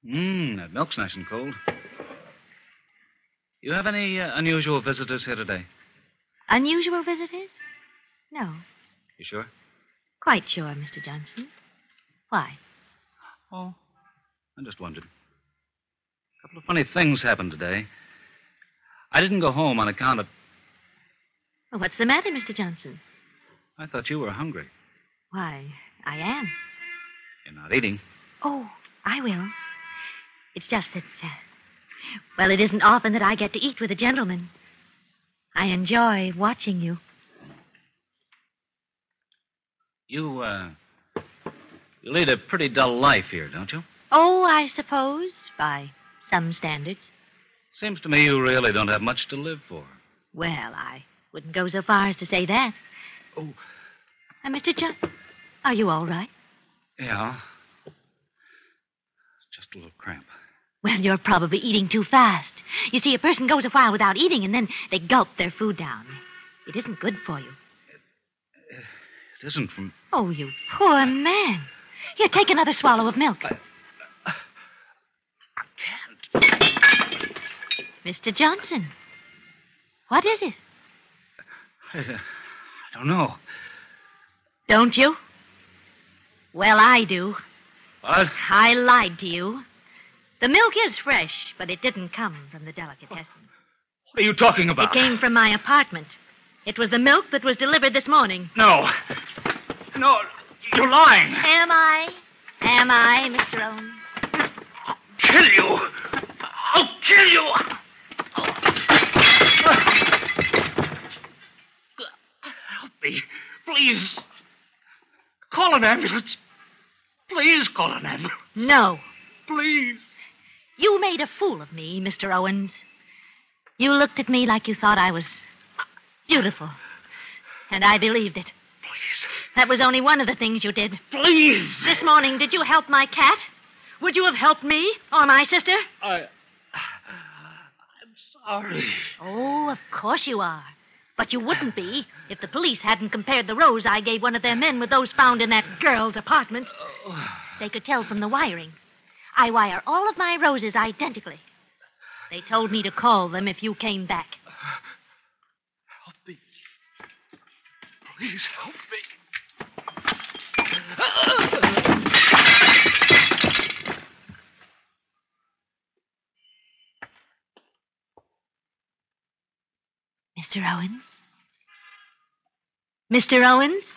That milk's nice and cold. You have any unusual visitors here today? Unusual visitors? No. You sure? Quite sure, Mr. Johnson. Why? Oh, I just wondered. A couple of funny things happened today. I didn't go home on account of... Well, what's the matter, Mr. Johnson? I thought you were hungry. Why, I am. You're not eating. Oh, I will. It's just that, well, it isn't often that I get to eat with a gentleman. I enjoy watching you. You lead a pretty dull life here, don't you? Oh, I suppose, by some standards. Seems to me you really don't have much to live for. Well, I wouldn't go so far as to say that. Oh. Mr. Johnson, are you all right? Yeah. Just a little cramp. Well, you're probably eating too fast. You see, a person goes a while without eating, and then they gulp their food down. It isn't good for you. It isn't from... Oh, you poor man. Here, take another swallow of milk. I can't. Mr. Johnson, what is it? I don't know. Don't you? Well, I do. What? I lied to you. The milk is fresh, but it didn't come from the delicatessen. What are you talking about? It came from my apartment. It was the milk that was delivered this morning. No. No, you're lying. Am I? Am I, Mr. Owens? I'll kill you. I'll kill you. Help me. Please. Call an ambulance. Please call an ambulance. No. Please. You made a fool of me, Mr. Owens. You looked at me like you thought I was beautiful. And I believed it. Please. That was only one of the things you did. Please. This morning, did you help my cat? Would you have helped me or my sister? I'm sorry. Oh, of course you are. But you wouldn't be if the police hadn't compared the rose I gave one of their men with those found in that girl's apartment. They could tell from the wiring. I wire all of my roses identically. They told me to call them if you came back. Help me. Please help me. Mr. Owens? Mr. Owens?